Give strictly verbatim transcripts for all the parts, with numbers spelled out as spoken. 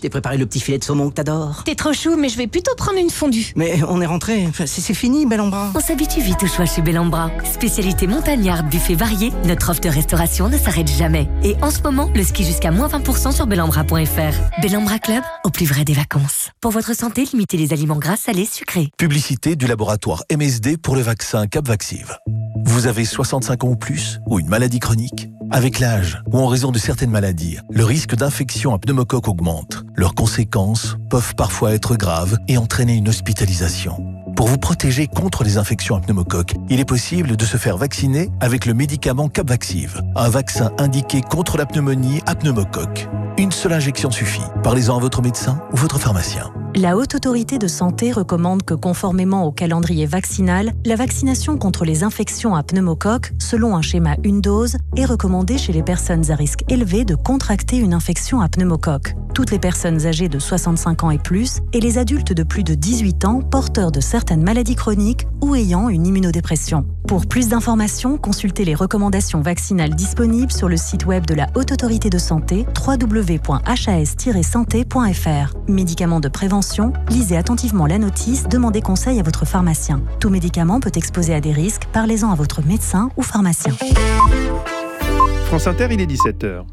t'ai préparé le petit filet de saumon que t'adores. T'es trop chou, mais je vais plutôt prendre une fondue. Mais on est rentré, enfin, c'est, c'est fini, Bellambra. On s'habitue vite au choix chez Bellambra. Spécialité montagnarde, buffet varié, notre offre de restauration ne s'arrête jamais. Et en ce moment, le ski jusqu'à moins vingt pour cent sur bellambra point f r. Bellambra Club, au plus vrai des vacances. Pour votre santé, limitez les aliments gras, salés, sucrés. Publicité du laboratoire M S D pour le vaccin Capvaxive. Vous avez soixante-cinq ans ou plus, ou une maladie chronique? Avec l'âge, ou en raison de certaines maladies, le risque d'infection à pneumocoque augmente. Leurs conséquences peuvent parfois être graves et entraîner une hospitalisation. Pour vous protéger contre les infections à pneumocoque, il est possible de se faire vacciner avec le médicament Capvaxive, un vaccin indiqué contre la pneumonie à pneumocoque. Une seule injection suffit. Parlez-en à votre médecin ou votre pharmacien. La Haute Autorité de Santé recommande que, conformément au calendrier vaccinal, la vaccination contre les infections à pneumocoque, selon un schéma une dose, est recommandée chez les personnes à risque élevé de contracter une infection à pneumocoque. Toutes les personnes âgées de soixante-cinq ans et plus et les adultes de plus de dix-huit ans porteurs de certaines maladies chroniques ou ayant une immunodépression. Pour plus d'informations, consultez les recommandations vaccinales disponibles sur le site web de la Haute Autorité de Santé w w w point h a s tiret santé point f r. Médicaments de prévention, lisez attentivement la notice, demandez conseil à votre pharmacien. Tout médicament peut exposer à des risques, parlez-en à votre médecin ou pharmacien. France Inter, il est dix-sept heures.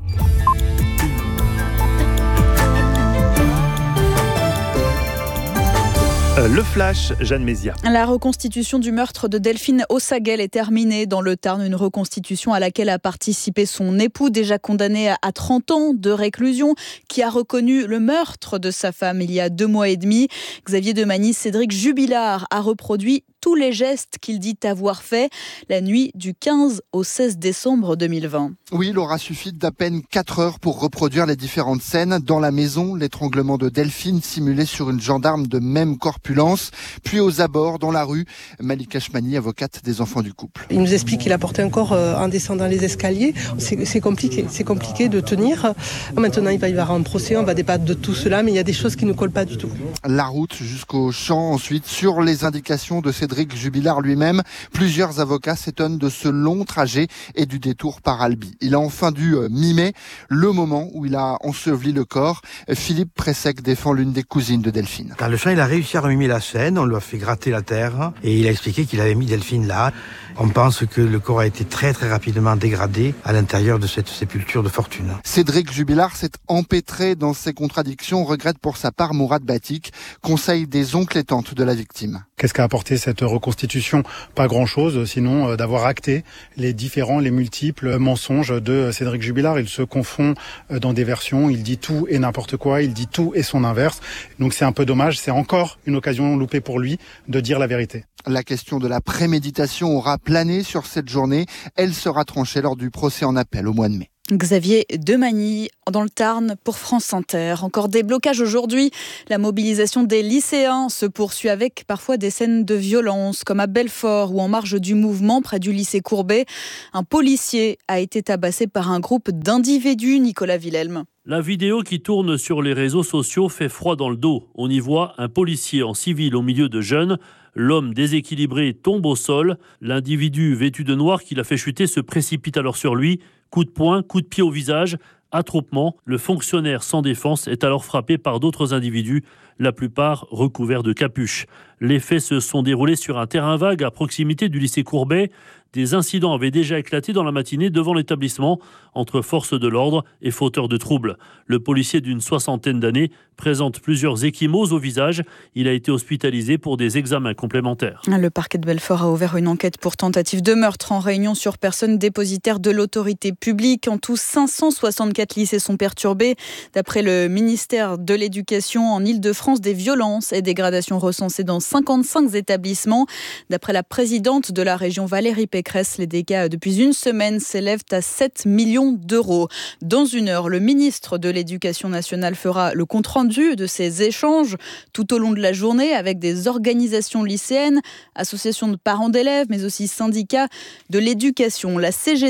Le flash, Jeanne Mézia. La reconstitution du meurtre de Delphine Ossaguel est terminée dans le Tarn, une reconstitution à laquelle a participé son époux, déjà condamné à trente ans de réclusion, qui a reconnu le meurtre de sa femme il y a deux mois et demi. Xavier Demagny, Cédric Jubilard a reproduit tous les gestes qu'il dit avoir faits la nuit du quinze au seize décembre deux mille vingt. Oui, il aura suffi d'à peine quatre heures pour reproduire les différentes scènes. Dans la maison, l'étranglement de Delphine simulé sur une gendarme de même corpulence, puis aux abords, dans la rue. Malika Chmani, avocate des enfants du couple. Il nous explique qu'il a porté un corps en descendant les escaliers. C'est, c'est compliqué, c'est compliqué de tenir. Maintenant, il va y avoir un procès, on va débattre de tout cela, mais il y a des choses qui ne collent pas du tout. La route jusqu'au champ, ensuite, sur les indications de Cédric Jubilard lui-même. Plusieurs avocats s'étonnent de ce long trajet et du détour par Albi. Il a enfin dû mimer le moment où il a enseveli le corps. Philippe Pressec défend l'une des cousines de Delphine. Dans le champ, il a réussi à remimer la scène, on lui a fait gratter la terre et il a expliqué qu'il avait mis Delphine là. On pense que le corps a été très très rapidement dégradé à l'intérieur de cette sépulture de fortune. Cédric Jubilard s'est empêtré dans ses contradictions, regrette pour sa part Mourad Batik, conseil des oncles et tantes de la victime. Qu'est-ce qu'a apporté cette reconstitution? Pas grand-chose, sinon euh, d'avoir acté les différents, les multiples mensonges de Cédric Jubilard. Il se confond euh, dans des versions, il dit tout et n'importe quoi, il dit tout et son inverse. Donc c'est un peu dommage, c'est encore une occasion loupée pour lui de dire la vérité. La question de la préméditation aura plané sur cette journée. Elle sera tranchée lors du procès en appel au mois de mai. Xavier Demagny dans le Tarn pour France Inter. Encore des blocages aujourd'hui. La mobilisation des lycéens se poursuit avec parfois des scènes de violence, comme à Belfort ou en marge du mouvement près du lycée Courbet. Un policier a été tabassé par un groupe d'individus, Nicolas Villelme. La vidéo qui tourne sur les réseaux sociaux fait froid dans le dos. On y voit un policier en civil au milieu de jeunes. L'homme déséquilibré tombe au sol. L'individu vêtu de noir qui l'a fait chuter se précipite alors sur lui. Coup de poing, coup de pied au visage, attroupement. Le fonctionnaire sans défense est alors frappé par d'autres individus, la plupart recouverts de capuches. Les faits se sont déroulés sur un terrain vague à proximité du lycée Courbet. Des incidents avaient déjà éclaté dans la matinée devant l'établissement entre forces de l'ordre et fauteurs de troubles. Le policier d'une soixantaine d'années présente plusieurs ecchymoses au visage. Il a été hospitalisé pour des examens complémentaires. Le parquet de Belfort a ouvert une enquête pour tentative de meurtre en réunion sur personnes dépositaires de l'autorité publique. En tout, cinq cent soixante-quatre lycées sont perturbés. D'après le ministère de l'Éducation, en Île-de-France, des violences et dégradations recensées dans cinquante-cinq établissements. D'après la présidente de la région, Valérie Pécresse, les dégâts depuis une semaine s'élèvent à sept millions d'euros. Dans une heure, le ministre de l'Éducation nationale fera le compte-rendu de ces échanges tout au long de la journée avec des organisations lycéennes, associations de parents d'élèves, mais aussi syndicats de l'éducation. La C G T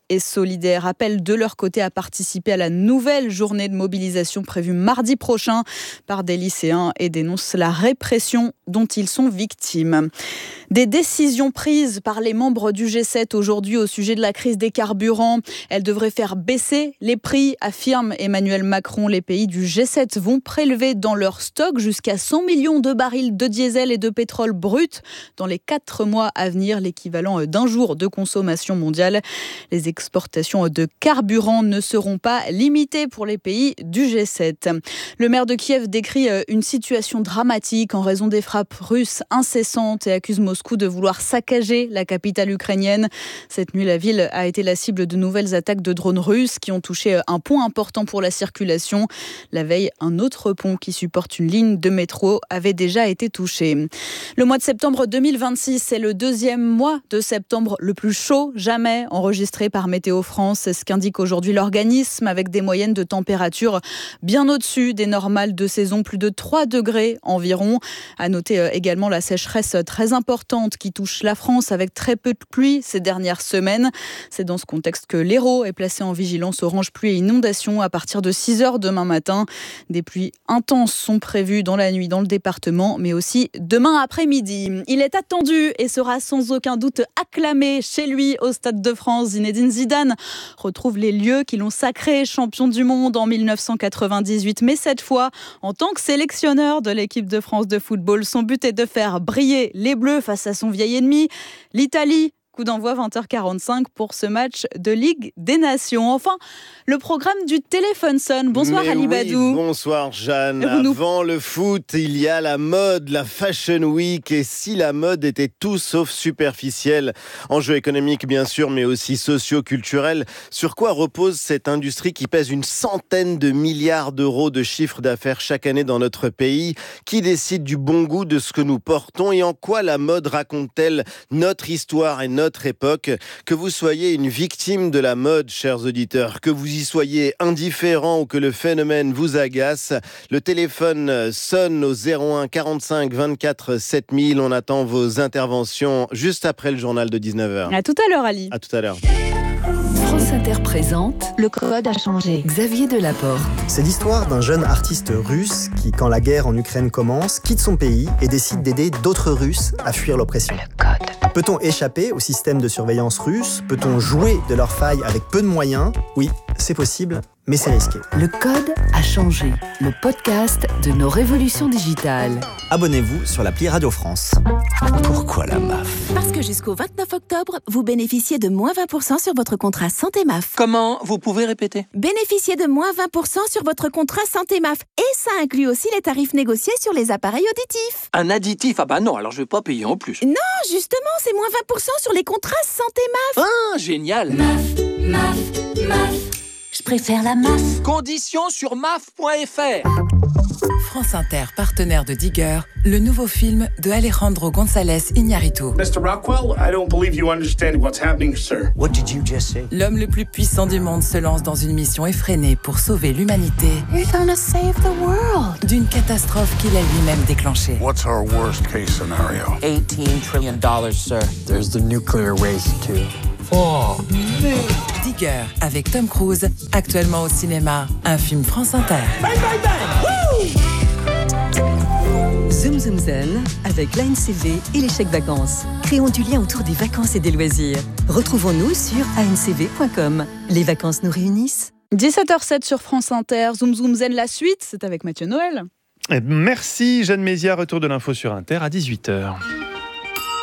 et solidaires appellent de leur côté à participer à la nouvelle journée de mobilisation prévue mardi prochain par des lycéens et dénoncent la répression dont ils sont victimes. Des décisions prises par les membres du G sept aujourd'hui au sujet de la crise des carburants. Elles devraient faire baisser les prix, affirme Emmanuel Macron. Les pays du G sept vont prélever dans leur stock jusqu'à cent millions de barils de diesel et de pétrole brut dans les quatre mois à venir, l'équivalent d'un jour de consommation mondiale. Les exportations de carburant ne seront pas limitées pour les pays du G sept. Le maire de Kiev décrit une situation dramatique en raison des frappes russes incessantes et accuse Moscou de vouloir saccager la capitale ukrainienne. Cette nuit, la ville a été la cible de nouvelles attaques de drones russes qui ont touché un pont important pour la circulation. La veille, un autre pont qui supporte une ligne de métro avait déjà été touché. Le mois de septembre deux mille vingt-six, c'est le deuxième mois de septembre le plus chaud jamais enregistré par Météo France. C'est ce qu'indique aujourd'hui l'organisme, avec des moyennes de température bien au-dessus des normales de saison, plus de trois degrés environ. À noter également la sécheresse très importante qui touche la France avec très peu de pluie ces dernières semaines. C'est dans ce contexte que l'Hérault est placé en vigilance orange pluie et inondation à partir de six heures demain matin. Des pluies intenses sont prévues dans la nuit dans le département, mais aussi demain après-midi. Il est attendu et sera sans aucun doute acclamé chez lui au Stade de France. Zinedine Zidane retrouve les lieux qui l'ont sacré champion du monde en mille neuf cent quatre-vingt-dix-huit, mais cette fois en tant que sélectionneur de l'équipe de France de football. Son but est de faire briller les Bleus face à son vieil ennemi, l'Italie. Coup d'envoi vingt heures quarante-cinq pour ce match de Ligue des Nations. Enfin, le programme du téléphone sonne. Bonsoir Mais Ali oui, Badou. Bonsoir Jeanne. Nous... Avant le foot, il y a la mode, la Fashion Week. Et si la mode était tout sauf superficielle, enjeux économiques bien sûr, mais aussi socio-culturels, sur quoi repose cette industrie qui pèse une centaine de milliards d'euros de chiffre d'affaires chaque année dans notre pays? Qui décide du bon goût de ce que nous portons et en quoi la mode raconte-t-elle notre histoire et notre notre époque? Que vous soyez une victime de la mode, chers auditeurs, que vous y soyez indifférent ou que le phénomène vous agace, le téléphone sonne au zéro un quarante-cinq vingt-quatre sept mille. On attend vos interventions juste après le journal de dix-neuf heures. À tout à l'heure, Ali. À tout à l'heure. France Inter présente Le code a changé. Xavier Delaporte. C'est l'histoire d'un jeune artiste russe qui, quand la guerre en Ukraine commence, quitte son pays et décide d'aider d'autres Russes à fuir l'oppression. Le code. Peut-on échapper au système de surveillance russe? Peut-on jouer de leurs failles avec peu de moyens? Oui, c'est possible, mais c'est risqué. Le code a changé. Le podcast de nos révolutions digitales. Abonnez-vous sur l'appli Radio France. Pourquoi la M A F? Parce que jusqu'au vingt-neuf octobre, vous bénéficiez de moins vingt pour cent sur votre contrat Santé M A F. Comment? Vous pouvez répéter? Bénéficiez de moins vingt pour cent sur votre contrat Santé M A F. Et ça inclut aussi les tarifs négociés sur les appareils auditifs. Un additif? Ah bah non, alors je vais pas payer en plus. Non, justement, c'est moins vingt pour cent sur les contrats Santé M A F. Ah, génial. M A F, M A F, M A F. Je préfère la M A F. Conditions sur M A F point F R. France Inter, partenaire de Digger, le nouveau film de Alejandro González Iñárritu. mister Rockwell, I don't believe you understand what's happening, sir. What did you just say? L'homme le plus puissant du monde se lance dans une mission effrénée pour sauver l'humanité. You're gonna save the world. D'une catastrophe qu'il a lui-même déclenchée. What's our worst case scenario? eighteen trillion dollars, sir. There's the nuclear waste, too. Oh, Digger, avec Tom Cruise, actuellement au cinéma, un film France Inter. Bang, bang, bang! Zoom Zoom Zen avec l'A N C V et les chèques vacances. Créons du lien autour des vacances et des loisirs. Retrouvons-nous sur a n c v point com. Les vacances nous réunissent. dix-sept heures zéro sept sur France Inter. Zoom Zoom Zen, la suite, c'est avec Mathieu Noël. Merci Jeanne Mézia, retour de l'info sur Inter à dix-huit heures.